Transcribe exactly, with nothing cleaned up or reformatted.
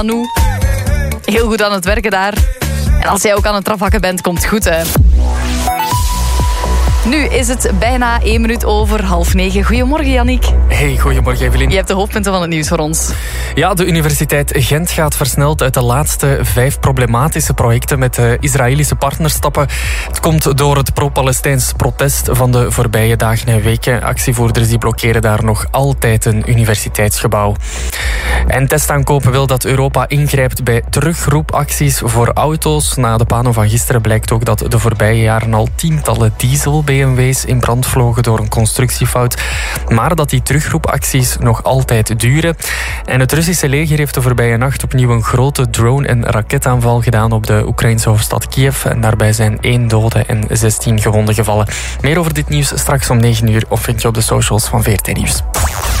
Anu. Heel goed aan het werken daar. En als jij ook aan het travakken bent, komt het goed, hè. Nu is het bijna één minuut over half negen. Goedemorgen, Yannick. Hey, goedemorgen, Evelien. Je hebt de hoofdpunten van het nieuws voor ons. Ja, de Universiteit Gent gaat versneld uit de laatste vijf problematische projecten met de Israëlische partners stappen. Het komt door het pro-Palestijns protest van de voorbije dagen en weken. Actievoerders die blokkeren daar nog altijd een universiteitsgebouw. En Testaankopen wil dat Europa ingrijpt bij terugroepacties voor auto's. Na de pano van gisteren blijkt ook dat de voorbije jaren al tientallen diesel-B M W's in brand vlogen door een constructiefout. Maar dat die terugroepacties nog altijd duren. En het Russische leger heeft de voorbije nacht opnieuw een grote drone- en raketaanval gedaan op de Oekraïnse hoofdstad Kiev. En daarbij zijn één dode en zestien gewonden gevallen. Meer over dit nieuws straks om negen uur of vind je op de socials van V R T Nieuws.